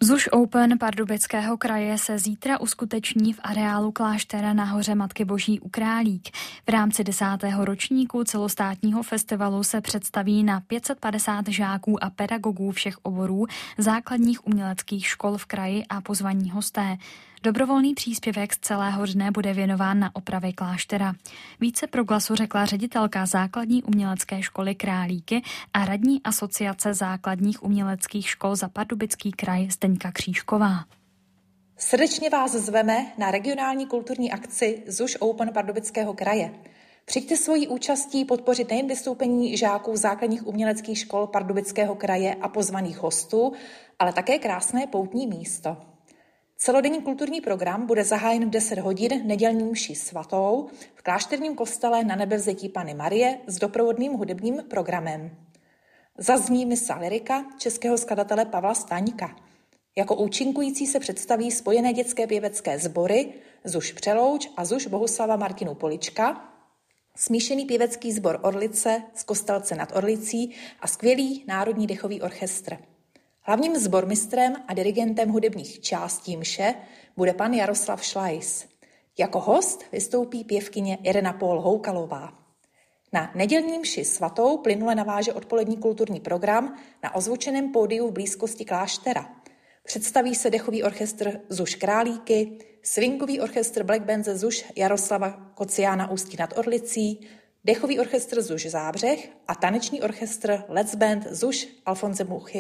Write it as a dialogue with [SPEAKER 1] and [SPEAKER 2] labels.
[SPEAKER 1] ZUŠ Open Pardubického kraje se zítra uskuteční v areálu kláštera na hoře Matky Boží u Králík. V rámci 10. ročníku celostátního festivalu se představí na 550 žáků a pedagogů všech oborů základních uměleckých škol v kraji a pozvaní hosté. Dobrovolný příspěvek z celého dne bude věnován na opravy kláštera. Více pro Glasu řekla ředitelka základní umělecké školy Králíky a radní asociace základních uměleckých škol za Pardubický kraj Zdeňka Křížková.
[SPEAKER 2] Srdečně vás zveme na regionální kulturní akci ZUŠ Open Pardubického kraje. Přijďte svojí účastí podpořit nejen vystoupení žáků základních uměleckých škol Pardubického kraje a pozvaných hostů, ale také krásné poutní místo. Celodenní kulturní program bude zahájen v 10 hodin nedělní mší svatou v klášterním kostele Na Nebevzetí Panny Marie s doprovodným hudebním programem. Zazní misa lyrika českého skladatele Pavla Staňka. Jako účinkující se představí spojené dětské pěvecké sbory ZUŠ Přelouč a ZUŠ Bohuslava Martinů Polička, smíšený pěvecký sbor Orlice z Kostelce nad Orlicí a skvělý národní dechový orchestr. Hlavním sbormistrem a dirigentem hudebních částí mše bude pan Jaroslav Šlajs. Jako host vystoupí pěvkyně Irena Pól Houkalová. Na nedělní mši svatou plynule naváže odpolední kulturní program na ozvučeném pódiu v blízkosti kláštera. Představí se dechový orchestr ZUŠ Králíky, swingový orchestr Black Band ze ZUŠ Jaroslava Kociána Ústí nad Orlicí, dechový orchestr ZUŠ Zábřeh a taneční orchestr Let's Band ZUŠ Alfonse Muchy